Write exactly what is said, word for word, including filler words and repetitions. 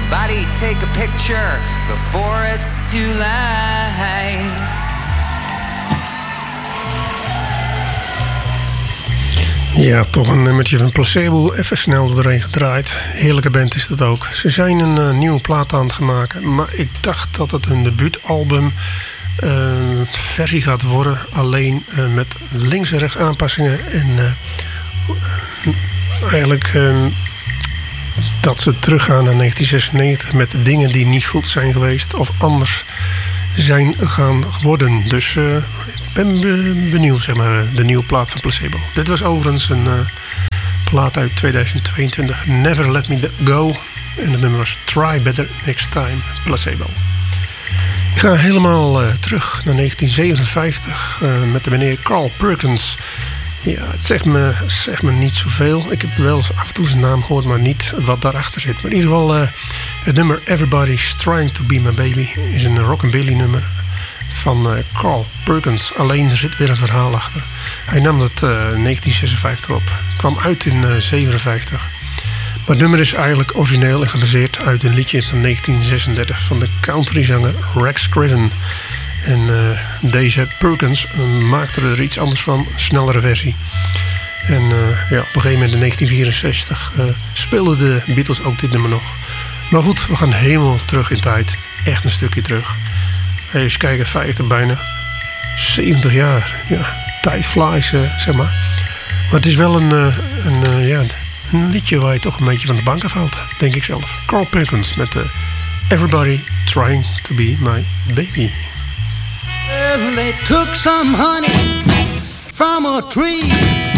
Everybody take a picture before it's too late. Ja, toch een nummertje van Placebo. Even snel doorheen gedraaid. Heerlijke band is dat ook. Ze zijn een uh, nieuwe plaat aan het gaan maken. Maar ik dacht dat het hun debuutalbum uh, versie gaat worden. Alleen uh, met links en rechts aanpassingen. En uh, eigenlijk uh, dat ze teruggaan naar negentien zesennegentig met dingen die niet goed zijn geweest. Of anders zijn gaan worden. Dus uh, ik ben benieuwd, zeg maar, de nieuwe plaat van Placebo. Dit was overigens een uh, plaat uit tweeduizend tweeëntwintig. Never Let Me Go. En het nummer was Try Better Next Time, Placebo. Ik ga helemaal uh, terug naar negentien zevenenvijftig uh, met de meneer Carl Perkins. Ja, het zegt me, zegt me niet zoveel. Ik heb wel eens af en toe zijn naam gehoord, maar niet wat daarachter zit. Maar in ieder geval, uh, het nummer Everybody's Trying to Be My Baby is een rockabilly nummer van uh, Carl Perkins. Alleen, er zit weer een verhaal achter. Hij nam het uh, in negentien zesenvijftig op. Kwam uit in uh, zevenenvijftig. Maar het nummer is eigenlijk origineel en gebaseerd uit een liedje van negentien zesendertig van de countryzanger Rex Scriven. En uh, deze Perkins uh, maakte er iets anders van, een snellere versie. En uh, ja, op een gegeven moment in negentien vierenzestig uh, speelden de Beatles ook dit nummer nog. Maar goed, we gaan helemaal terug in tijd. Echt een stukje terug. Even kijken, vijftig bijna. zeventig jaar. Ja, tijd flies, uh, zeg maar. Maar het is wel een, uh, een, uh, ja, een liedje waar je toch een beetje van de bank afhaalt. Denk ik zelf. Carl Perkins met uh, Everybody Trying to Be My Baby. Well, they took some honey from a tree.